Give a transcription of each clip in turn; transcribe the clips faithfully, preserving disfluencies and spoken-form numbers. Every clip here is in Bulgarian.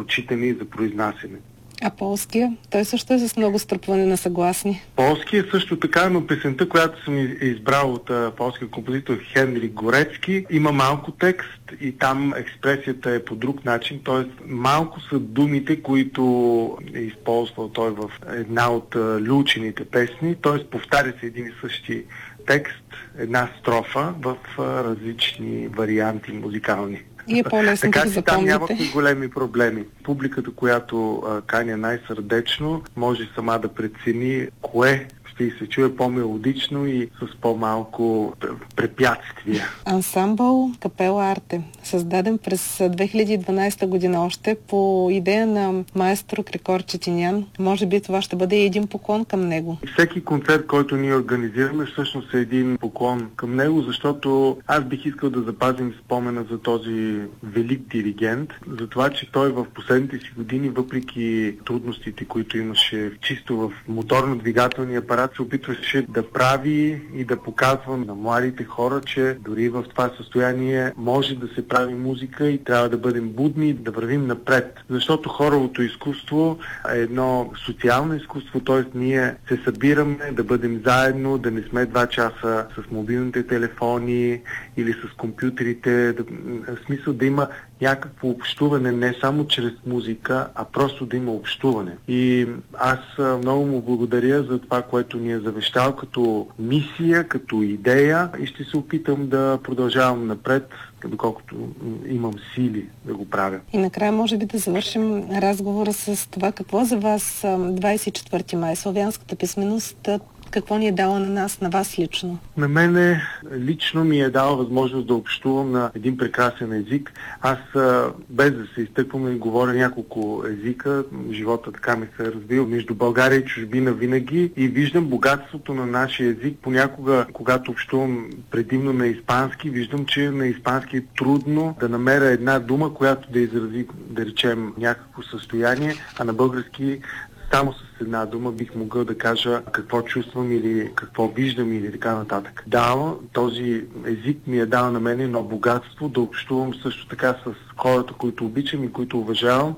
прочитане и за произнасяне. А полския? Той също е с много струпване на съгласни. Полския също така, но песента, която съм избрал от а, полския композитор Хенрик Горецки, има малко текст и там експресията е по друг начин, т.е. малко са думите, които е използвал той в една от а, Люлчините песни, т.е. повтаря се един и същи текст, една строфа в а, различни варианти музикални. И е по-лесно така да че запомните. там нямахме големи проблеми. Публиката, която а, каня най-сърдечно, може сама да прецени кое ще й се чуе по-мелодично и с по-малко препятствия. Ансамбъл Капела Арте, създаден през две хиляди и дванадесета година още по идея на маестро Крикор Четинян. Може би това ще бъде един поклон към него. Всеки концерт, който ние организираме, всъщност е един поклон към него, защото аз бих искал да запазим спомена за този велик диригент, за това, че той в последните си години, въпреки трудностите, които имаше чисто в моторно-двигателния апарат, се опитваше да прави и да показва на младите хора, че дори в това състояние може да се прави музика и трябва да бъдем будни и да вървим напред. Защото хоровото изкуство е едно социално изкуство, т.е. ние се събираме да бъдем заедно, да не сме два часа с мобилните телефони или с компютрите. Да, в смисъл да има някакво общуване, не само чрез музика, а просто да има общуване. И аз много му благодаря за това, което ни е завещал като мисия, като идея и ще се опитам да продължавам напред, доколкото имам сили да го правя. И накрая може би да завършим разговора с това какво за вас двадесет и четвърти май, славянската писменост, какво ни е дала на нас, на вас лично? На мене лично ми е дала възможност да общувам на един прекрасен език. Аз без да се изтъквам и говоря няколко езика, живота така ми се е развил между България и чужбина винаги и виждам богатството на нашия език. Понякога, когато общувам предимно на испански, виждам, че на испански е трудно да намеря една дума, която да изрази, да речем, някакво състояние, а на български само с една дума бих могъл да кажа какво чувствам или какво виждам или така нататък. Да, този език ми е дал на мен едно богатство да общувам също така с хората, които обичам и които уважавам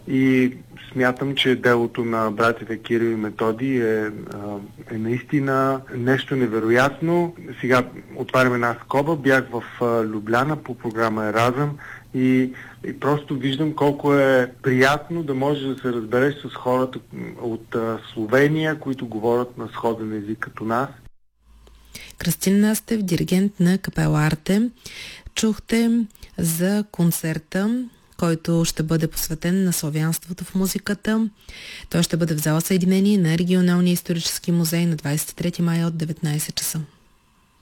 и смятам, че делото на братята Кирил и Методий е, е наистина нещо невероятно. Сега отварям една скоба, бях в Любляна по програма Еразъм и, и просто виждам колко е приятно да можеш да се разбереш с хората от а, Словения, които говорят на сходен език като нас. Кръстин Настев, диригент на Капела Арте. Чухте за концерта, който ще бъде посветен на славянството в музиката. Той ще бъде в зала Съединение на Регионалния исторически музей на двадесет и трети май от деветнадесет часа.